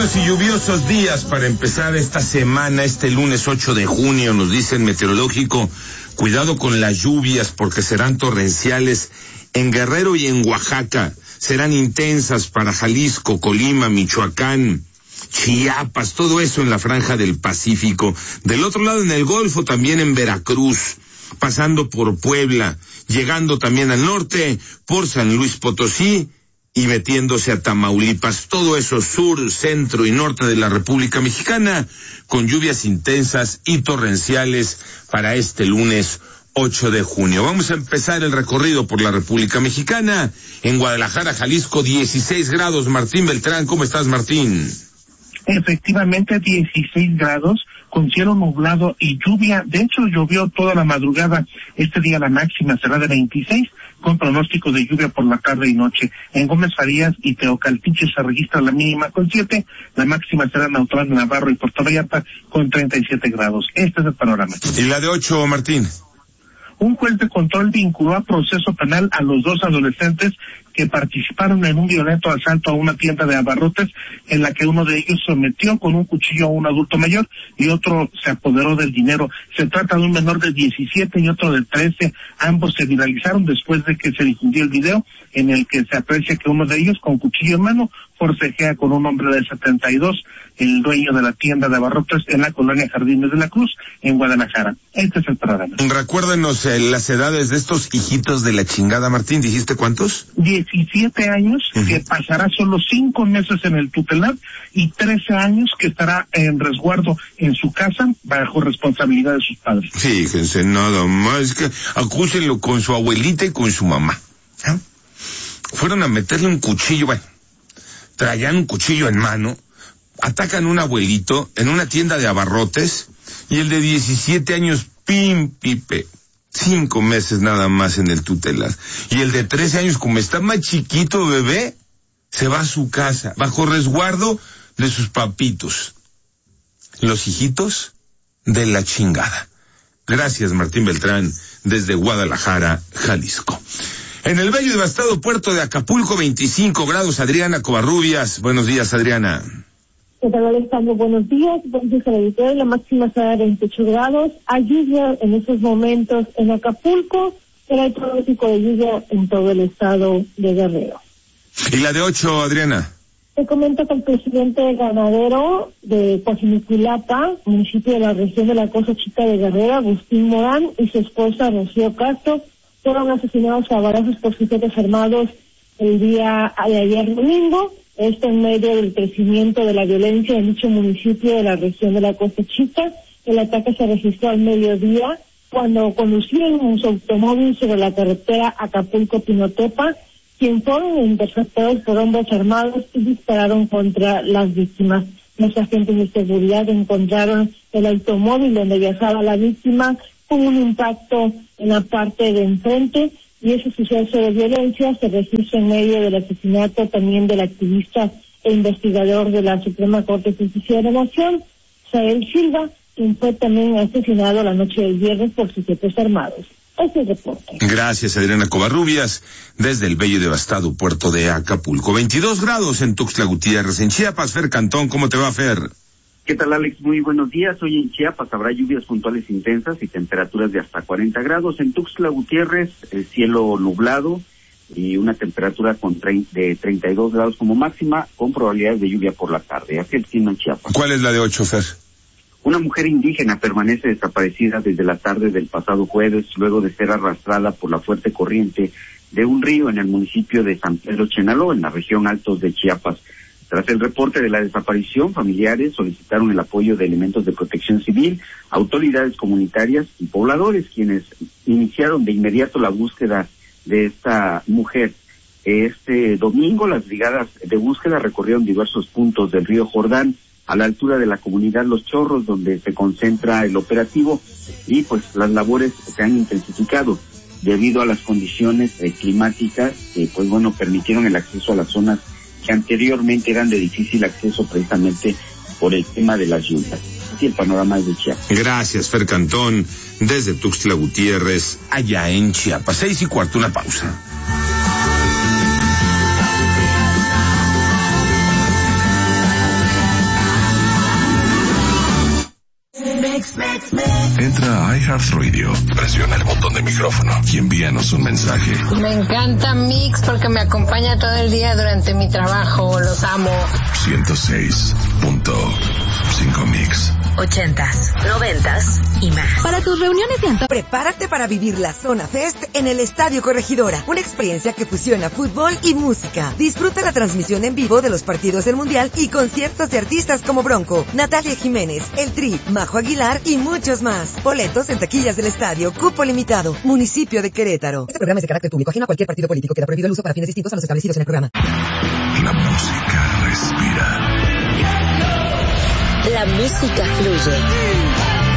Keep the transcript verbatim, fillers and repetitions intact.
Buenos y lluviosos días para empezar esta semana, este lunes ocho de junio, nos dice el meteorológico. Cuidado con las lluvias porque serán torrenciales en Guerrero y en Oaxaca. Serán intensas para Jalisco, Colima, Michoacán, Chiapas, todo eso en la franja del Pacífico. Del otro lado en el Golfo, también en Veracruz, pasando por Puebla, llegando también al norte, por San Luis Potosí, y metiéndose a Tamaulipas, todo eso sur, centro y norte de la República Mexicana, con lluvias intensas y torrenciales para este lunes ocho de junio. Vamos a empezar el recorrido por la República Mexicana. En Guadalajara, Jalisco, dieciséis grados. Martín Beltrán, ¿cómo estás, Martín? Efectivamente, dieciséis grados, con cielo nublado y lluvia. De hecho, llovió toda la madrugada. Este día la máxima será de veintiséis, con pronóstico de lluvia por la tarde y noche. En Gómez Farías y Teocaltiche se registra la mínima con siete, la máxima será en Autlán de Navarro y Puerto Vallarta con treinta y siete grados. Este es el panorama. ¿Y la de ocho, Martín? Un juez de control vinculó a proceso penal a los dos adolescentes que participaron en un violento asalto a una tienda de abarrotes, en la que uno de ellos sometió con un cuchillo a un adulto mayor y otro se apoderó del dinero. Se trata de un menor de diecisiete y otro de trece. Ambos se viralizaron después de que se difundió el video en el que se aprecia que uno de ellos, con cuchillo en mano, forcejea con un hombre de setenta y dos, el dueño de la tienda de abarrotes en la colonia Jardines de la Cruz, en Guadalajara. Este es el programa. Recuérdenos eh, las edades de estos hijitos de la chingada, Martín. ¿Dijiste cuántos? diecisiete años, uh-huh. que pasará solo cinco meses en el tutelar, y trece años que estará en resguardo en su casa bajo responsabilidad de sus padres. Fíjense, nada más que acúsenlo con su abuelita y con su mamá. ¿Eh? Fueron a meterle un cuchillo, bueno, traían un cuchillo en mano, atacan a un abuelito en una tienda de abarrotes, y el de diecisiete años, pim, pipe, cinco meses nada más en el tutelar. Y el de trece años, como está más chiquito, bebé, se va a su casa, bajo resguardo de sus papitos. Los hijitos de la chingada. Gracias, Martín Beltrán, desde Guadalajara, Jalisco. En el bello y devastado puerto de Acapulco, veinticinco grados, Adriana Covarrubias. Buenos días, Adriana. ¿Qué tal, Alejandro? Buenos días. Buenos días, la máxima será de veintiocho grados. Hay lluvia en estos momentos en Acapulco, pero hay pronóstico de lluvia en todo el estado de Guerrero. ¿Y la de ocho, Adriana? Te comento que el presidente ganadero de Coajimiculapa, municipio de la región de la Costa Chica de Guerrero, Agustín Morán, y su esposa Rocío Castro, fueron asesinados a balazos por sujetos armados el día de ayer domingo. Esto en medio del crecimiento de la violencia en dicho municipio de la región de la Costa Chica. El ataque se registró al mediodía cuando conducían en su automóvil sobre la carretera Acapulco-Pinotepa, quien fueron interceptados por hombres armados y dispararon contra las víctimas. Los agentes de seguridad encontraron el automóvil donde viajaba la víctima con un impacto en la parte de enfrente, y ese suceso de violencia se registra en medio del asesinato también del activista e investigador de la Suprema Corte de Justicia de la Nación, Sael Silva, quien fue también asesinado la noche del viernes por sujetos armados. Ese es el reporte. Gracias, Adriana Covarrubias, desde el bello y devastado puerto de Acapulco. veintidós grados en Tuxtla Gutiérrez. En Chiapas, Fer Cantón, ¿cómo te va, Fer? ¿Qué tal, Alex? Muy buenos días. Hoy en Chiapas habrá lluvias puntuales intensas y temperaturas de hasta cuarenta grados. En Tuxtla Gutiérrez, el cielo nublado y una temperatura con tre- de treinta y dos grados como máxima, con probabilidades de lluvia por la tarde. Así el clima en Chiapas. ¿Cuál es la de ocho, Fer? Una mujer indígena permanece desaparecida desde la tarde del pasado jueves, luego de ser arrastrada por la fuerte corriente de un río en el municipio de San Pedro Chenaló, en la región Altos de Chiapas. Tras el reporte de la desaparición, familiares solicitaron el apoyo de elementos de protección civil, autoridades comunitarias y pobladores, quienes iniciaron de inmediato la búsqueda de esta mujer. Este domingo, las brigadas de búsqueda recorrieron diversos puntos del río Jordán, a la altura de la comunidad Los Chorros, donde se concentra el operativo, y pues las labores se han intensificado debido a las condiciones eh, climáticas que pues bueno permitieron el acceso a las zonas que anteriormente eran de difícil acceso precisamente por el tema de las lluvias. Así el panorama es de Chiapas. Gracias, Fer Cantón, desde Tuxtla Gutiérrez, allá en Chiapas. Seis y cuarto, una pausa. Entra a iHeartRadio, presiona el botón de micrófono y envíanos un mensaje. Me encanta Mix porque me acompaña todo el día durante mi trabajo. Los amo. ciento seis punto cinco Mix. Ochentas, noventas y más. Para tus reuniones de antojo, prepárate para vivir la Zona Fest en el Estadio Corregidora. Una experiencia que fusiona fútbol y música. Disfruta la transmisión en vivo de los partidos del Mundial y conciertos de artistas como Bronco, Natalia Jiménez, El Tri, Majo Aguilar y muchos más. Boletos en taquillas del estadio. Cupo limitado. Municipio de Querétaro. Este programa es de carácter público. Ajeno a cualquier partido político. Queda prohibido el uso para fines distintos a los establecidos en el programa. La música respira. La música fluye.